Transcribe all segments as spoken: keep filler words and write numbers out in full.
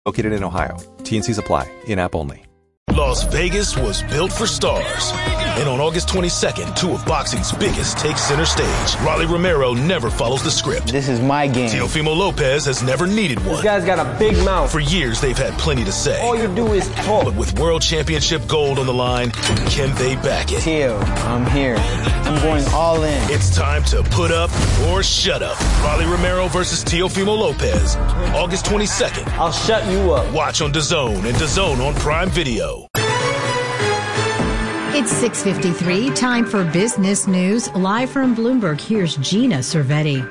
Located in Ohio. T N Cs apply. In-app only. Las Vegas was built for stars. And on August twenty-second, two of boxing's biggest take center stage. Rolly Romero never follows the script. This is my game. Teofimo Lopez has never needed one. This guy's got a big mouth. For years, they've had plenty to say. All you do is talk. But with World Championship gold on the line, can they back it? Teo, I'm here. I'm going all in. It's time to put up or shut up. Rolly Romero versus Teofimo Lopez. August twenty-second. I'll shut you up. Watch on DAZN and DAZN on Prime Video. It's six fifty-three, time for business news. Live from Bloomberg, here's Gina Cervetti.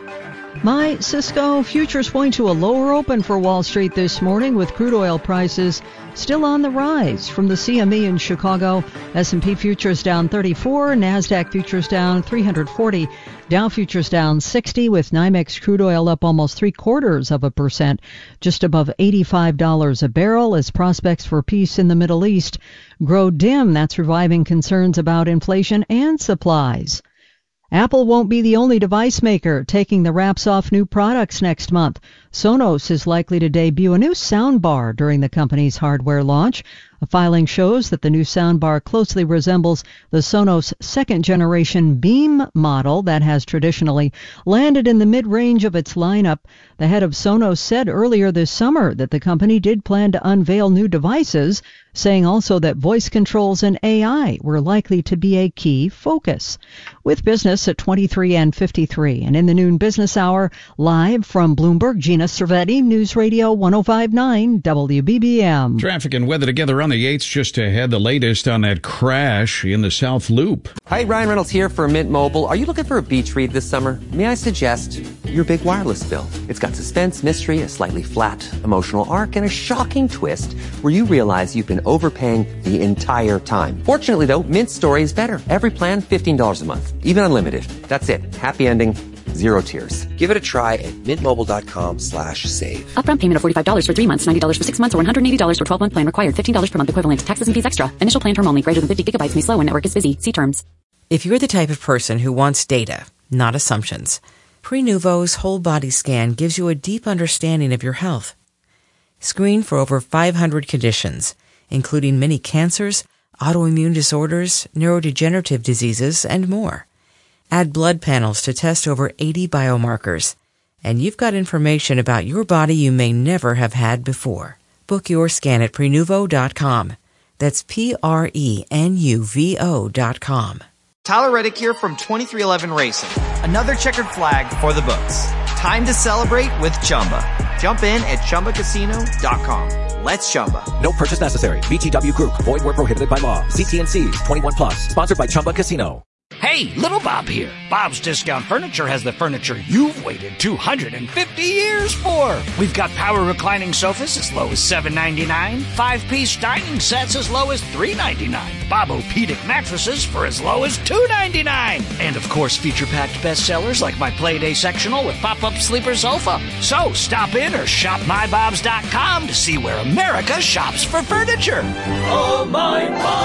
My Cisco futures point to a lower open for Wall Street this morning, with crude oil prices still on the rise. From the C M E in Chicago, S and P futures down thirty-four, NASDAQ futures down three hundred forty, Dow futures down sixty, with NYMEX crude oil up almost three quarters of a percent, just above eighty-five dollars a barrel, as prospects for peace in the Middle East grow dim. That's reviving concerns about inflation and supplies. Apple won't be the only device maker taking the wraps off new products next month. Sonos is likely to debut a new soundbar during the company's hardware launch. A filing shows that the new soundbar closely resembles the Sonos second-generation Beam model that has traditionally landed in the mid-range of its lineup. The head of Sonos said earlier this summer that the company did plan to unveil new devices, saying also that voice controls and A I were likely to be a key focus. With business at twenty-three and fifty-three, and in the noon business hour, live from Bloomberg, Gina Cervetti, News Radio one oh five point nine W B B M. Traffic and weather together on the eights just ahead. The latest on that crash in the South Loop. Hi, Ryan Reynolds here for Mint Mobile. Are you looking for a beach read this summer? May I suggest your big wireless bill? It's got suspense, mystery, a slightly flat emotional arc, and a shocking twist where you realize you've been overpaying the entire time. Fortunately, though, Mint's story is better. Every plan, fifteen dollars a month. Even unlimited. That's it. Happy ending. Zero tears. Give it a try at mintmobile.com slash save. Upfront payment of forty-five dollars for three months, ninety dollars for six months, or one hundred eighty dollars for twelve-month plan required. fifteen dollars per month equivalent. Taxes and fees extra. Initial plan term only. Greater than fifty gigabytes may slow when network is busy. See terms. If you're the type of person who wants data, not assumptions, Prenuvo's whole body scan gives you a deep understanding of your health. Screen for over five hundred conditions, including many cancers, autoimmune disorders, neurodegenerative diseases, and more. Add blood panels to test over eighty biomarkers, and you've got information about your body you may never have had before. Book your scan at Prenuvo dot com. That's P R E N U V O dot com. Tyler Reddick here from twenty-three eleven Racing. Another checkered flag for the books. Time to celebrate with Chumba. Jump in at Chumba Casino dot com. Let's Chumba. No purchase necessary. V T W Group. Void where prohibited by law. See T N Cs. twenty-one plus. Sponsored by Chumba Casino. Hey, Little Bob here. Bob's Discount Furniture has the furniture you've waited two hundred fifty years for. We've got power reclining sofas as low as seven ninety-nine, five-piece dining sets as low as three ninety-nine, Bob-O-Pedic mattresses for as low as two ninety-nine, and of course feature-packed bestsellers like my Playday sectional with pop-up sleeper sofa. So stop in or shop my bobs dot com to see where America shops for furniture. Oh, my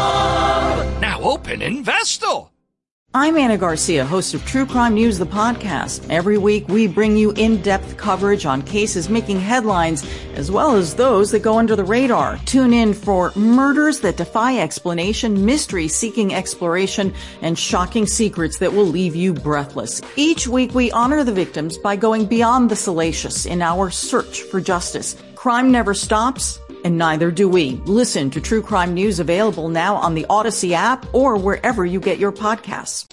Bob! Now open in Vestal. I'm Anna Garcia, host of True Crime News, the podcast. Every week, we bring you in-depth coverage on cases making headlines, as well as those that go under the radar. Tune in for murders that defy explanation, mysteries seeking exploration, and shocking secrets that will leave you breathless. Each week, we honor the victims by going beyond the salacious in our search for justice. Crime never stops, and neither do we. Listen to True Crime News, available now on the Odyssey app or wherever you get your podcasts.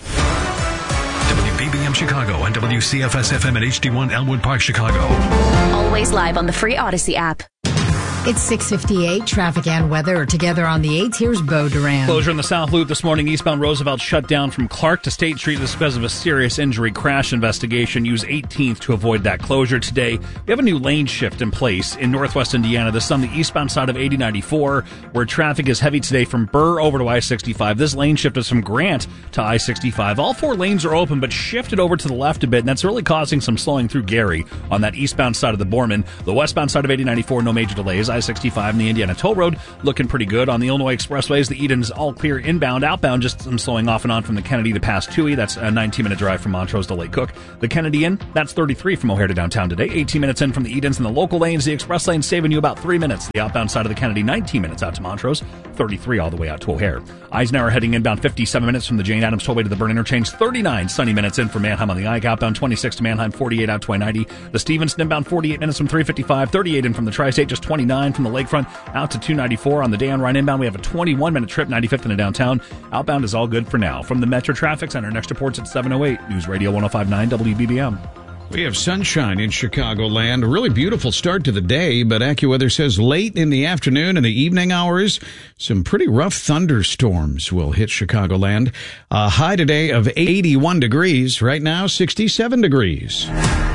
W B B M Chicago and W C F S F M at H D one Elmwood Park, Chicago. Always live on the free Odyssey app. It's six fifty-eight, traffic and weather together on the eights. Here's Bo Duran. Closure in the South Loop this morning. Eastbound Roosevelt shut down from Clark to State Street. This is because of a serious injury crash investigation. Use eighteenth to avoid that closure today. We have a new lane shift in place in Northwest Indiana. This is on the eastbound side of eighty ninety-four, where traffic is heavy today from Burr over to I sixty-five. This lane shift is from Grant to I sixty-five. All four lanes are open, but shifted over to the left a bit, and that's really causing some slowing through Gary on that eastbound side of the Borman. The westbound side of eighty ninety-four, no major delays. I sixty-five and the Indiana Toll Road looking pretty good. On the Illinois Expressways, the Eden's all clear inbound. Outbound, just some slowing off and on from the Kennedy to past Toohey. That's a nineteen-minute drive from Montrose to Lake Cook. The Kennedy Inn, that's thirty-three from O'Hare to downtown today. eighteen minutes in from the Edens and the local lanes. The express lane saving you about three minutes. The outbound side of the Kennedy, nineteen minutes out to Montrose. thirty-three all the way out to O'Hare. Eisenhower heading inbound fifty-seven minutes from the Jane Addams Tollway to the Burn Interchange. thirty-nine sunny minutes in from Manheim on the Ike. Outbound twenty-six to Manheim, forty-eight out to I ninety. The Stevenson inbound forty-eight minutes from three fifty-five. thirty-eight in from the Tri-State, just twenty-nine from the Lakefront out to two ninety-four. On the Day on Rhine inbound, we have a twenty-one minute trip, ninety-fifth into downtown. Outbound is all good for now. From the Metro Traffic Center, next report's at seven oh eight. News Radio one oh five point nine W B B M. We have sunshine in Chicagoland. A really beautiful start to the day, but AccuWeather says late in the afternoon and the evening hours, some pretty rough thunderstorms will hit Chicagoland. A high today of eighty-one degrees. Right now, sixty-seven degrees.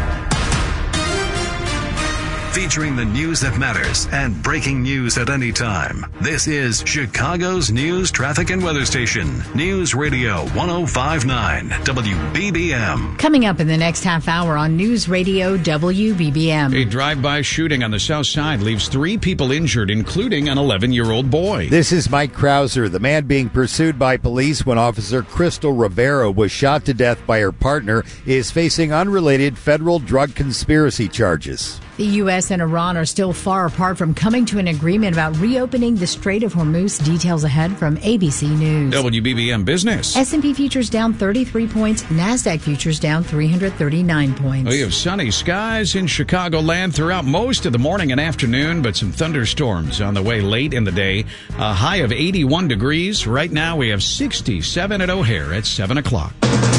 Featuring the news that matters and breaking news at any time. This is Chicago's news, traffic, and weather station. News Radio one oh five point nine W B B M. Coming up in the next half hour on News Radio W B B M. A drive-by shooting on the south side leaves three people injured, including an eleven-year-old boy. This is Mike Krauser, the man being pursued by police when Officer Crystal Rivera was shot to death by her partner, is facing unrelated federal drug conspiracy charges. The U S and Iran are still far apart from coming to an agreement about reopening the Strait of Hormuz. Details ahead from A B C News. W B B M Business. S and P futures down thirty-three points. NASDAQ futures down three hundred thirty-nine points. We have sunny skies in Chicagoland throughout most of the morning and afternoon, but some thunderstorms on the way late in the day. A high of eighty-one degrees. Right now we have sixty-seven at O'Hare at seven o'clock.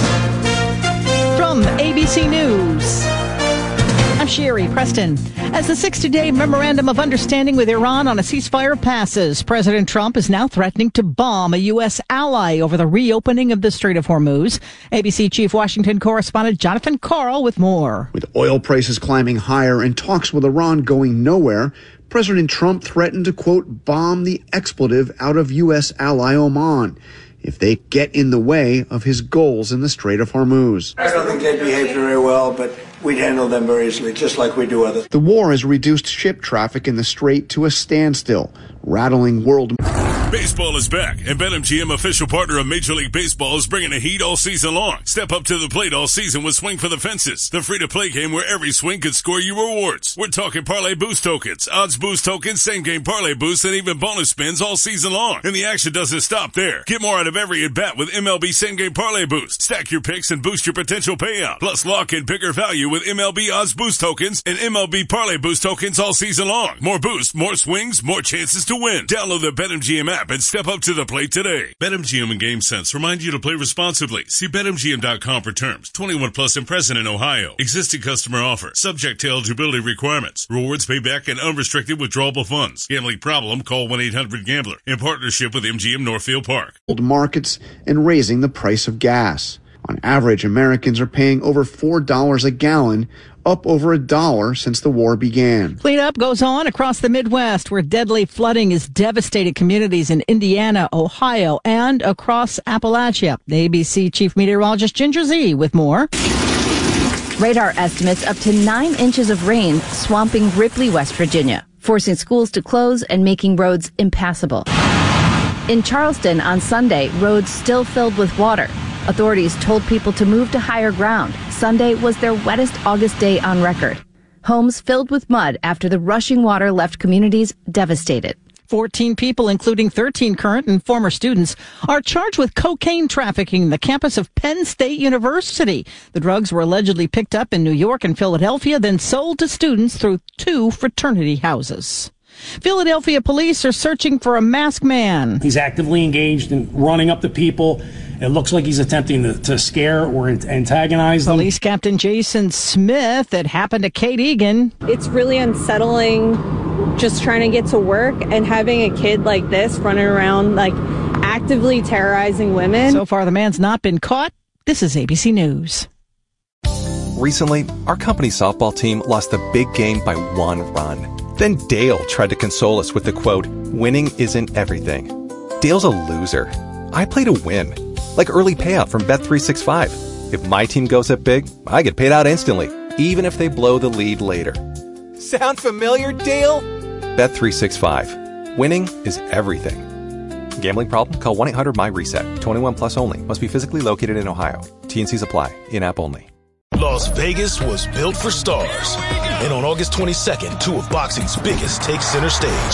From A B C News, I'm Sherry Preston. As the sixty-day memorandum of understanding with Iran on a ceasefire passes, President Trump is now threatening to bomb a U S ally over the reopening of the Strait of Hormuz. A B C Chief Washington correspondent Jonathan Karl with more. With oil prices climbing higher and talks with Iran going nowhere, President Trump threatened to, quote, bomb the expletive out of U S ally Oman if they get in the way of his goals in the Strait of Hormuz. I don't think they'd behave very well, but we'd handle them very easily, just like we do others. The war has reduced ship traffic in the Strait to a standstill, rattling world... Baseball is back, and BetMGM, official partner of Major League Baseball, is bringing the heat all season long. Step up to the plate all season with Swing for the Fences, the free-to-play game where every swing could score you rewards. We're talking parlay boost tokens, odds boost tokens, same-game parlay boosts, and even bonus spins all season long. And the action doesn't stop there. Get more out of every at-bat with M L B same-game parlay boost. Stack your picks and boost your potential payout. Plus, lock in bigger value with M L B odds boost tokens and M L B parlay boost tokens all season long. More boost, more swings, more chances to win. Download the BetMGM app and step up to the plate today. BetMGM and GameSense remind you to play responsibly. See Bet M G M dot com for terms. twenty-one plus and present in Ohio. Existing customer offer. Subject to eligibility requirements. Rewards payback and unrestricted withdrawable funds. Gambling problem? Call one eight hundred gambler. In partnership with M G M Northfield Park. ...markets and raising the price of gas. On average, Americans are paying over four dollars a gallon, up over a dollar since the war began. Cleanup goes on across the Midwest, where deadly flooding has devastated communities in Indiana, Ohio, and across Appalachia. The A B C Chief Meteorologist Ginger Zee with more. Radar estimates up to nine inches of rain swamping Ripley, West Virginia, forcing schools to close and making roads impassable. In Charleston on Sunday, roads still filled with water. Authorities told people to move to higher ground. Sunday was their wettest August day on record. Homes filled with mud after the rushing water left communities devastated. fourteen people, including thirteen current and former students, are charged with cocaine trafficking in the campus of Penn State University. The drugs were allegedly picked up in New York and Philadelphia, then sold to students through two fraternity houses. Philadelphia police are searching for a masked man. He's actively engaged in running up to people. It looks like he's attempting to, to scare or antagonize them. Police Captain Jason Smith, it happened to Kate Egan. It's really unsettling just trying to get to work and having a kid like this running around, like, actively terrorizing women. So far, the man's not been caught. This is A B C News. Recently, our company softball team lost the big game by one run. Then Dale tried to console us with the quote, "Winning isn't everything." Dale's a loser. I play to win. Like early payout from Bet three sixty-five. If my team goes up big, I get paid out instantly, even if they blow the lead later. Sound familiar, Dale? Bet three sixty-five. Winning is everything. Gambling problem? Call one eight hundred M Y reset. twenty-one plus only. Must be physically located in Ohio. T and Cs apply. In-app only. Las Vegas was built for stars. And on August twenty-second, two of boxing's biggest take center stage.